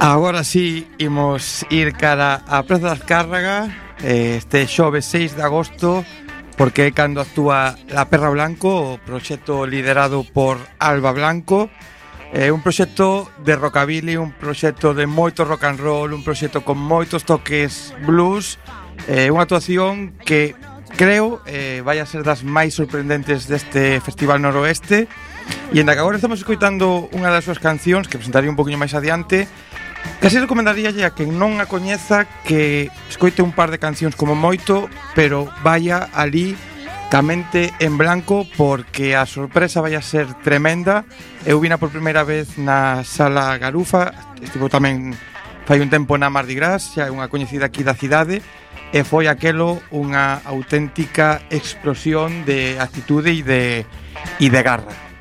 Agora sí, imos ir cara á Praza das Cárragas este xoves 6 de agosto, porque é cando actúa La Perra Blanco, o proxecto liderado por Alba Blanco. Un proxecto de rockabilly, un proxecto de moito rock and roll, un proxecto con moitos toques blues, unha actuación que creo vai a ser das máis sorprendentes deste Festival Noroeste. E en que agora estamos escoitando unha das súas cancións, que presentaré un poquinho máis adiante. Casi recomendaríalle a quen non a coñeza que escoite un par de cancións como moito, pero vaya ali ca mente en blanco, porque a sorpresa vai a ser tremenda. Eu vina por primeira vez na Sala Garufa, estivo tamén fai un tempo na Mardi Gras, xa é unha coñecida aquí da cidade, e foi aquelo unha auténtica explosión de actitude e de garra.